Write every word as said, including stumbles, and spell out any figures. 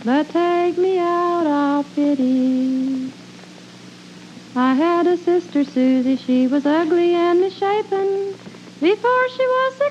but take me out of pity. I had a sister, Susie, she was ugly and misshapen. Before she was